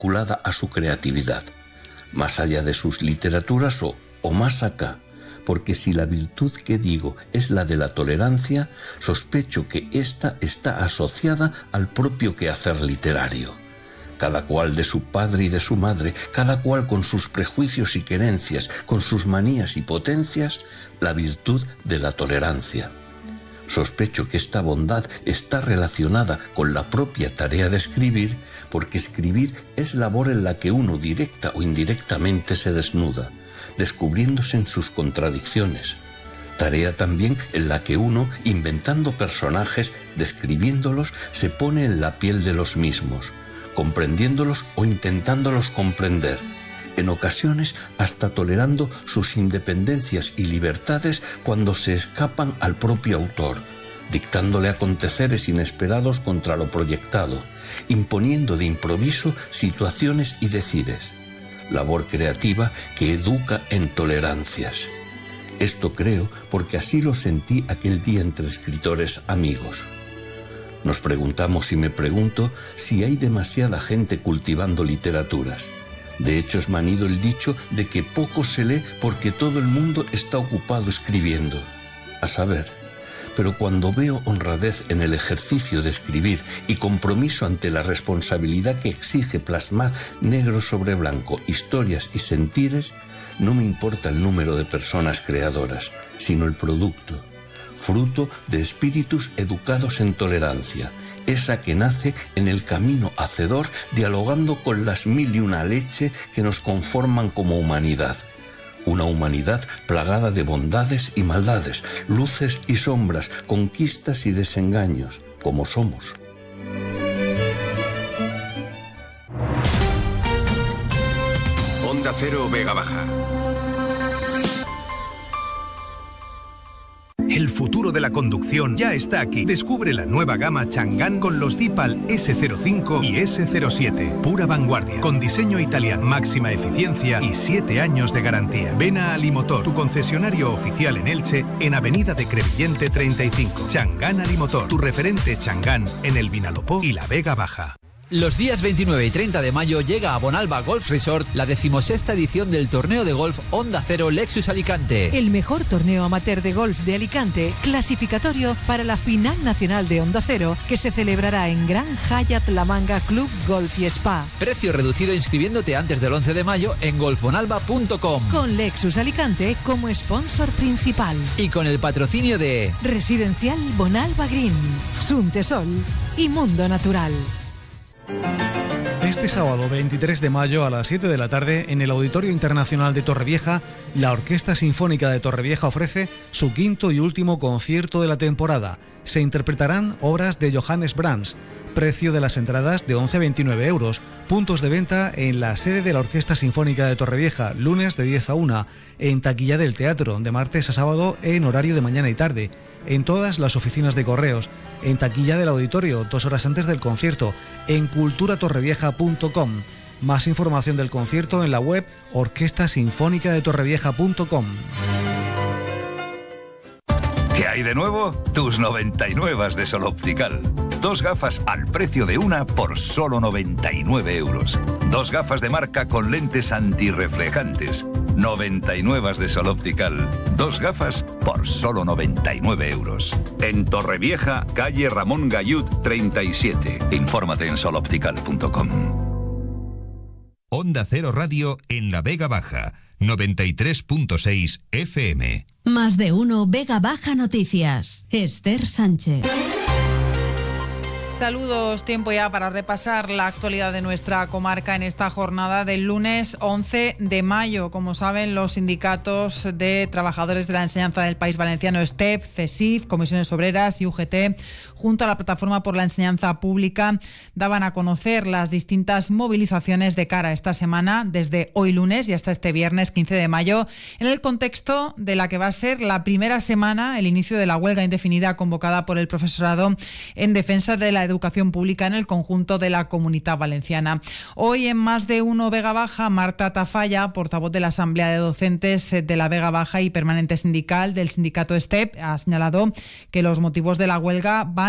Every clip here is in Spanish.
vinculada a su creatividad, más allá de sus literaturas o más acá, porque si la virtud que digo es la de la tolerancia, sospecho que ésta está asociada al propio quehacer literario. Cada cual de su padre y de su madre, cada cual con sus prejuicios y querencias, con sus manías y potencias, la virtud de la tolerancia. Sospecho que esta bondad está relacionada con la propia tarea de escribir, porque escribir es labor en la que uno directa o indirectamente se desnuda, descubriéndose en sus contradicciones. Tarea también en la que uno, inventando personajes, describiéndolos, se pone en la piel de los mismos, comprendiéndolos o intentándolos comprender, en ocasiones hasta tolerando sus independencias y libertades cuando se escapan al propio autor, dictándole aconteceres inesperados contra lo proyectado, imponiendo de improviso situaciones y decires. Labor creativa que educa en tolerancias. Esto creo porque así lo sentí aquel día entre escritores amigos. Nos preguntamos y me pregunto si hay demasiada gente cultivando literaturas. De hecho, es manido el dicho de que poco se lee porque todo el mundo está ocupado escribiendo. A saber, pero cuando veo honradez en el ejercicio de escribir y compromiso ante la responsabilidad que exige plasmar negro sobre blanco historias y sentires, no me importa el número de personas creadoras, sino el producto, fruto de espíritus educados en tolerancia, esa que nace en el camino hacedor dialogando con las mil y una leche que nos conforman como humanidad. Una humanidad plagada de bondades y maldades, luces y sombras, conquistas y desengaños, como somos. Onda Cero Vega Baja. El futuro de la conducción ya está aquí. Descubre la nueva gama Chang'an con los Deepal S05 y S07. Pura vanguardia, con diseño italiano, máxima eficiencia y 7 años de garantía. Ven a Alimotor, tu concesionario oficial en Elche, en Avenida de Crevillente 35. Chang'an Alimotor, tu referente Chang'an en el Vinalopó y la Vega Baja. Los días 29 y 30 de mayo llega a Bonalba Golf Resort la 16ª edición del torneo de golf Onda Cero Lexus Alicante. El mejor torneo amateur de golf de Alicante, clasificatorio para la final nacional de Onda Cero, que se celebrará en Gran Hyatt La Manga Club Golf y Spa. Precio reducido inscribiéndote antes del 11 de mayo en golfbonalba.com. Con Lexus Alicante como sponsor principal. Y con el patrocinio de Residencial Bonalba Green, Suntesol y Mundo Natural. Este sábado 23 de mayo a las 7 de la tarde en el Auditorio Internacional de Torrevieja, la Orquesta Sinfónica de Torrevieja ofrece su quinto y último concierto de la temporada. Se interpretarán obras de Johannes Brahms. Precio de las entradas de 11 a 29 euros. Puntos de venta en la sede de la Orquesta Sinfónica de Torrevieja, lunes de 10 a 1, en taquilla del teatro, de martes a sábado en horario de mañana y tarde, en todas las oficinas de correos, en taquilla del auditorio 2 horas antes del concierto, en culturatorrevieja.com. Más información del concierto en la web orquestasinfonicadetorrevieja.com. ¿Qué hay de nuevo? Tus 99 de Sol Optical. 2 gafas al precio de una por solo 99 euros. 2 gafas de marca con lentes antirreflejantes. 99 de Sol Optical. 2 gafas por solo 99 euros. En Torrevieja, calle Ramón Gayud 37. Infórmate en soloptical.com. Onda Cero Radio en la Vega Baja, 93.6 FM. Más de uno Vega Baja Noticias. Esther Sánchez. Saludos, tiempo ya para repasar la actualidad de nuestra comarca en esta jornada del lunes 11 de mayo. Como saben, los sindicatos de trabajadores de la enseñanza del País Valenciano, STEP, CESIF, Comisiones Obreras y UGT, junto a la Plataforma por la Enseñanza Pública, daban a conocer las distintas movilizaciones de cara a esta semana, desde hoy lunes y hasta este viernes 15 de mayo, en el contexto de la que va a ser la primera semana, el inicio de la huelga indefinida convocada por el profesorado en defensa de la educación pública en el conjunto de la Comunitat Valenciana. Hoy en Más de Uno Vega Baja, Marta Tafalla, portavoz de la Asamblea de Docentes de la Vega Baja y permanente sindical del sindicato STEP, ha señalado que los motivos de la huelga van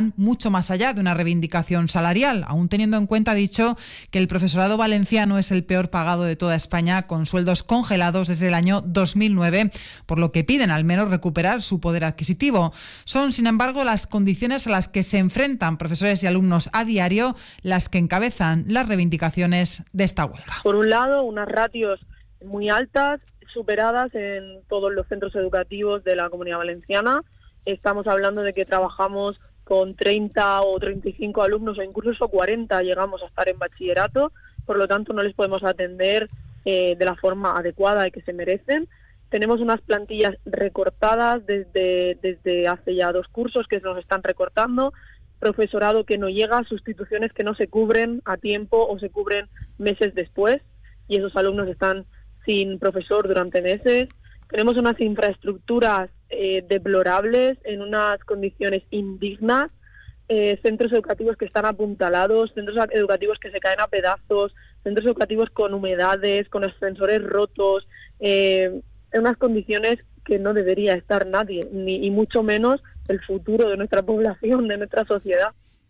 van mucho más allá de una reivindicación salarial, aún teniendo en cuenta, ha dicho, que el profesorado valenciano es el peor pagado de toda España, con sueldos congelados desde el año 2009, por lo que piden al menos recuperar su poder adquisitivo. Son, sin embargo, las condiciones a las que se enfrentan profesores y alumnos a diario las que encabezan las reivindicaciones de esta huelga. Por un lado, unas ratios muy altas, superadas en todos los centros educativos de la Comunidad Valenciana. Estamos hablando de que trabajamos con 30 o 35 alumnos o incluso 40 llegamos a estar en bachillerato, por lo tanto no les podemos atender de la forma adecuada y que se merecen. Tenemos unas plantillas recortadas desde hace ya 2 cursos que nos están recortando, profesorado que no llega, sustituciones que no se cubren a tiempo o se cubren meses después y esos alumnos están sin profesor durante meses. Tenemos unas infraestructuras deplorables, en unas condiciones indignas, centros educativos que están apuntalados, centros educativos que se caen a pedazos, centros educativos con humedades, con ascensores rotos, en unas condiciones que no debería estar nadie, ni mucho menos el futuro de nuestra población, de nuestra sociedad.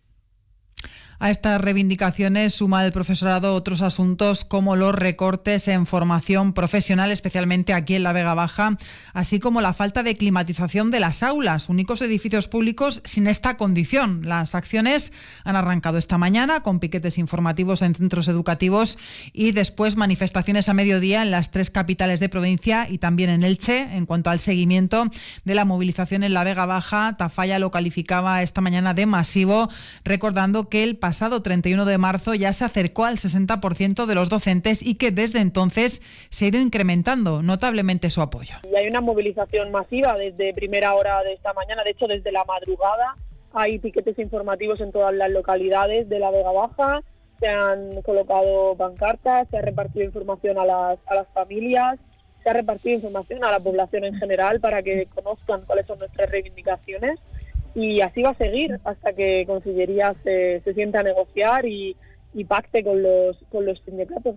A estas reivindicaciones suma el profesorado otros asuntos como los recortes en formación profesional, especialmente aquí en la Vega Baja, así como la falta de climatización de las aulas, únicos edificios públicos sin esta condición. Las acciones han arrancado esta mañana con piquetes informativos en centros educativos y después manifestaciones a mediodía en las 3 capitales de provincia y también en Elche. En cuanto al seguimiento de la movilización en la Vega Baja, Tafalla lo calificaba esta mañana de masivo, recordando que el pasado 31 de marzo ya se acercó al 60% de los docentes y que desde entonces se ha ido incrementando notablemente su apoyo. Y hay una movilización masiva desde primera hora de esta mañana, de hecho desde la madrugada hay piquetes informativos en todas las localidades de la Vega Baja, se han colocado pancartas, se ha repartido información a las familias, se ha repartido información a la población en general para que conozcan cuáles son nuestras reivindicaciones. Y así va a seguir hasta que Consellería se siente a negociar y pacte con los sindicatos.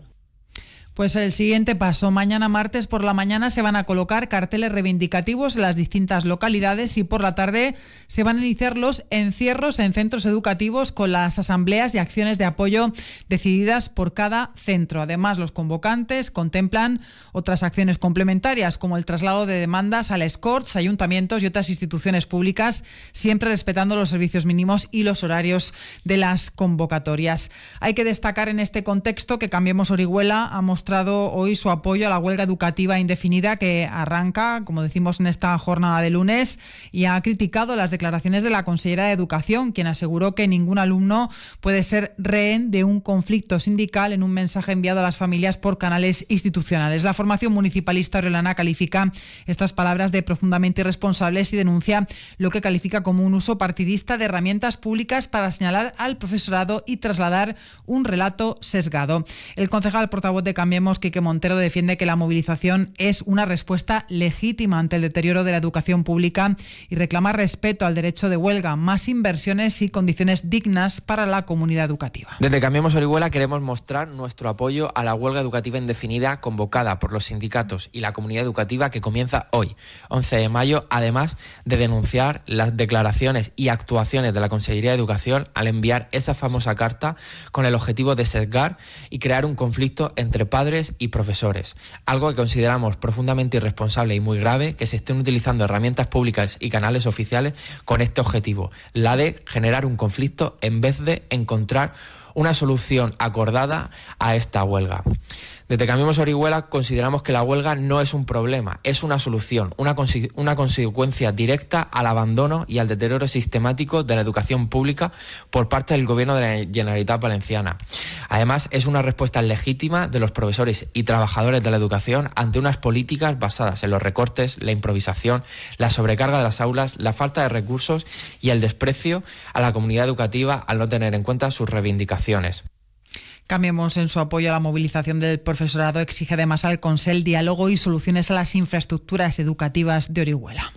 Pues el siguiente paso. Mañana martes por la mañana se van a colocar carteles reivindicativos en las distintas localidades y por la tarde se van a iniciar los encierros en centros educativos con las asambleas y acciones de apoyo decididas por cada centro. Además, los convocantes contemplan otras acciones complementarias como el traslado de demandas a las Corts, ayuntamientos y otras instituciones públicas, siempre respetando los servicios mínimos y los horarios de las convocatorias. Hay que destacar en este contexto que Cambiemos Orihuela ha mostrado hoy su apoyo a la huelga educativa indefinida que arranca, como decimos, en esta jornada de lunes, y ha criticado las declaraciones de la consellera de Educación, quien aseguró que ningún alumno puede ser rehén de un conflicto sindical en un mensaje enviado a las familias por canales institucionales. La formación municipalista oriolana califica estas palabras de profundamente irresponsables y denuncia lo que califica como un uso partidista de herramientas públicas para señalar al profesorado y trasladar un relato sesgado. El concejal portavoz de Cambiemos, Quique Montero, defiende que la movilización es una respuesta legítima ante el deterioro de la educación pública y reclama respeto al derecho de huelga, más inversiones y condiciones dignas para la comunidad educativa. Desde Cambiemos Orihuela queremos mostrar nuestro apoyo a la huelga educativa indefinida convocada por los sindicatos y la comunidad educativa que comienza hoy, 11 de mayo, además de denunciar las declaraciones y actuaciones de la Consellería de Educación al enviar esa famosa carta con el objetivo de sesgar y crear un conflicto entre padres y profesores, algo que consideramos profundamente irresponsable y muy grave que se estén utilizando herramientas públicas y canales oficiales con este objetivo, la de generar un conflicto en vez de encontrar una solución acordada a esta huelga. Desde Cambiemos Orihuela consideramos que la huelga no es un problema, es una solución, una consecuencia directa al abandono y al deterioro sistemático de la educación pública por parte del Gobierno de la Generalitat Valenciana. Además, es una respuesta legítima de los profesores y trabajadores de la educación ante unas políticas basadas en los recortes, la improvisación, la sobrecarga de las aulas, la falta de recursos y el desprecio a la comunidad educativa al no tener en cuenta sus reivindicaciones. Cambiemos, en su apoyo a la movilización del profesorado, exige además al Consell diálogo y soluciones a las infraestructuras educativas de Orihuela.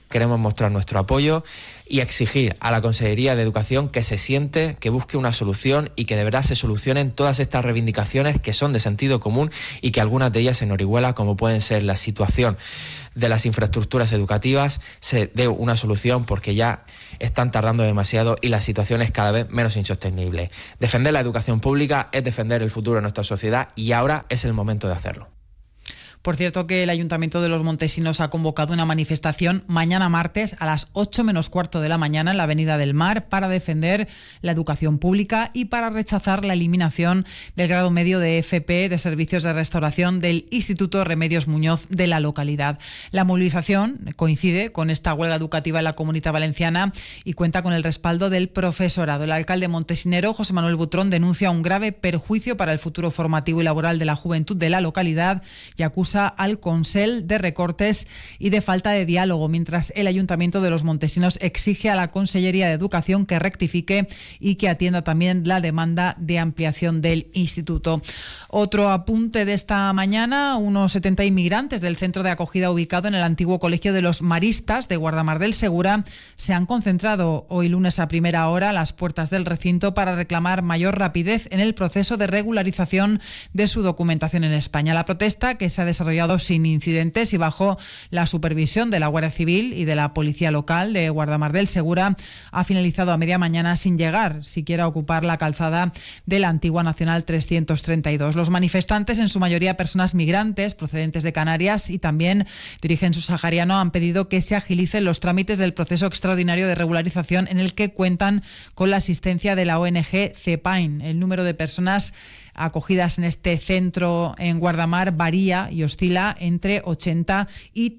Queremos mostrar nuestro apoyo y exigir a la Consejería de Educación que se siente, que busque una solución y que de verdad se solucionen todas estas reivindicaciones que son de sentido común y que algunas de ellas en Orihuela, como pueden ser la situación de las infraestructuras educativas, se dé una solución porque ya están tardando demasiado y la situación es cada vez menos insostenible. Defender la educación pública es defender el futuro de nuestra sociedad y ahora es el momento de hacerlo. Por cierto, que el Ayuntamiento de Los Montesinos ha convocado una manifestación mañana martes a las 8 menos cuarto de la mañana en la Avenida del Mar para defender la educación pública y para rechazar la eliminación del grado medio de FP de Servicios de Restauración del Instituto Remedios Muñoz de la localidad. La movilización coincide con esta huelga educativa en la Comunidad Valenciana y cuenta con el respaldo del profesorado. El alcalde montesinero, José Manuel Butrón, denuncia un grave perjuicio para el futuro formativo y laboral de la juventud de la localidad y acusa al Consell de recortes y de falta de diálogo, mientras el Ayuntamiento de Los Montesinos exige a la Consellería de Educación que rectifique y que atienda también la demanda de ampliación del instituto. Otro apunte de esta mañana: unos 70 inmigrantes del centro de acogida ubicado en el antiguo Colegio de los Maristas de Guardamar del Segura se han concentrado hoy lunes a primera hora a las puertas del recinto para reclamar mayor rapidez en el proceso de regularización de su documentación en España. La protesta, que se ha desarrollado sin incidentes y bajo la supervisión de la Guardia Civil y de la Policía Local de Guardamar del Segura, ha finalizado a media mañana sin llegar siquiera a ocupar la calzada de la antigua Nacional 332. Los manifestantes, en su mayoría personas migrantes procedentes de Canarias y también de origen subsahariano, han pedido que se agilicen los trámites del proceso extraordinario de regularización en el que cuentan con la asistencia de la ONG CEPAIN. El número de personas acogidas en este centro en Guardamar varía y oscila entre 80 y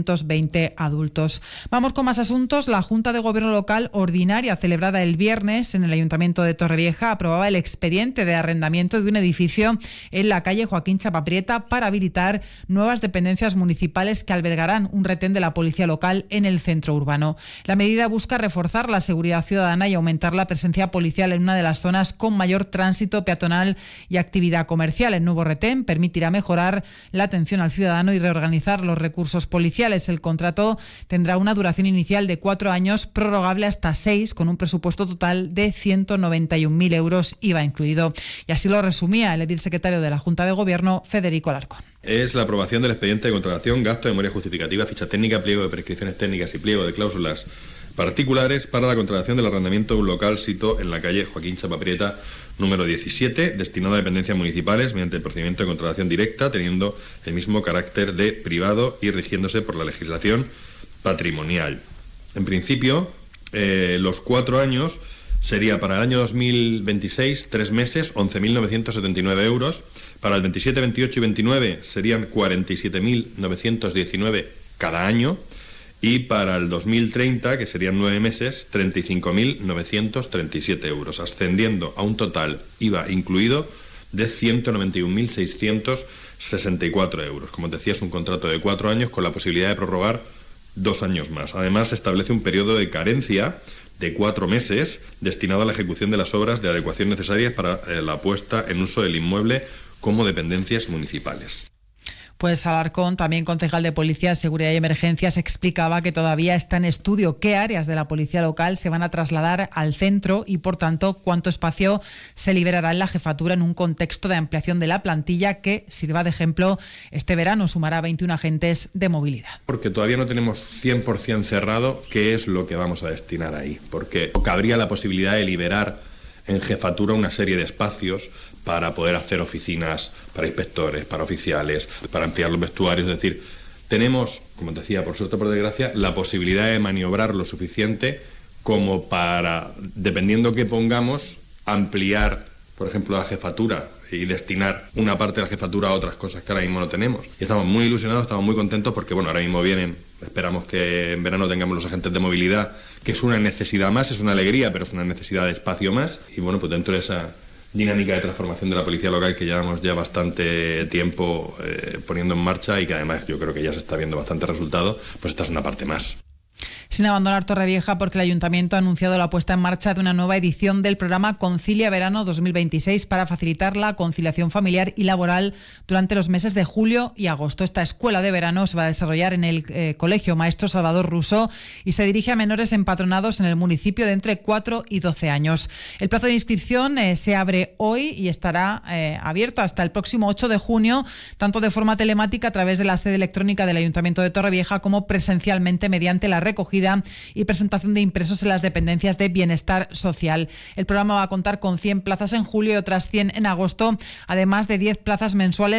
320 adultos. Vamos con más asuntos. La Junta de Gobierno Local ordinaria celebrada el viernes en el Ayuntamiento de Torrevieja aprobaba el expediente de arrendamiento de un edificio en la calle Joaquín Chapaprieta para habilitar nuevas dependencias municipales que albergarán un retén de la Policía Local en el centro urbano. La medida busca reforzar la seguridad ciudadana y aumentar la presencia policial en una de las zonas con mayor tránsito peatonal y actividad comercial. El nuevo retén permitirá mejorar la atención al ciudadano y reorganizar los recursos policiales. El contrato tendrá una duración inicial de 4 años, prorrogable hasta 6, con un presupuesto total de 191.000 euros, IVA incluido. Y así lo resumía el edil secretario de la Junta de Gobierno, Federico Alarcón. Es la aprobación del expediente de contratación, gasto de memoria justificativa, ficha técnica, pliego de prescripciones técnicas y pliego de cláusulas particulares para la contratación del arrendamiento de un local sito en la calle Joaquín Chapaprieta número 17, destinado a dependencias municipales mediante el procedimiento de contratación directa, teniendo el mismo carácter de privado y rigiéndose por la legislación patrimonial. En principio, los 4 años sería para el año 2026, 3 meses, 11.979 euros. Para el 27, 28 y 29 serían 47.919 cada año. Y para el 2030, que serían 9 meses, 35.937 euros, ascendiendo a un total, IVA incluido, de 191.664 euros. Como te decía, es un contrato de 4 años con la posibilidad de prorrogar 2 años más. Además, se establece un periodo de carencia de 4 meses destinado a la ejecución de las obras de adecuación necesarias para la puesta en uso del inmueble como dependencias municipales. Pues Alarcón, también concejal de Policía, Seguridad y Emergencias, explicaba que todavía está en estudio qué áreas de la Policía Local se van a trasladar al centro y, por tanto, cuánto espacio se liberará en la jefatura en un contexto de ampliación de la plantilla que, sirva de ejemplo, este verano sumará 21 agentes de movilidad. Porque todavía no tenemos 100% cerrado qué es lo que vamos a destinar ahí, porque cabría la posibilidad de liberar en jefatura una serie de espacios para poder hacer oficinas para inspectores, para oficiales, para ampliar los vestuarios. Es decir, tenemos, como te decía, por suerte o por desgracia, la posibilidad de maniobrar lo suficiente como para, dependiendo qué pongamos, ampliar, por ejemplo, la jefatura y destinar una parte de la jefatura a otras cosas que ahora mismo no tenemos. Y estamos muy ilusionados, estamos muy contentos porque, bueno, ahora mismo vienen, esperamos que en verano tengamos los agentes de movilidad, que es una necesidad más, es una alegría, pero es una necesidad de espacio más. Y bueno, pues dentro de esa dinámica de transformación de la Policía Local que llevamos ya bastante tiempo poniendo en marcha y que además yo creo que ya se está viendo bastante resultado, pues esta es una parte más. sin abandonar Torrevieja, porque el Ayuntamiento ha anunciado la puesta en marcha de una nueva edición del programa Concilia Verano 2026 para facilitar la conciliación familiar y laboral durante los meses de julio y agosto. Esta escuela de verano se va a desarrollar en el Colegio Maestro Salvador Rousseau y se dirige a menores empadronados en el municipio de entre 4 y 12 años. El plazo de inscripción se abre hoy y estará abierto hasta el próximo 8 de junio, tanto de forma telemática a través de la sede electrónica del Ayuntamiento de Torrevieja como presencialmente mediante la recogida y presentación de impresos en las dependencias de bienestar social. El programa va a contar con 100 plazas en julio y otras 100 en agosto, además de 10 plazas mensuales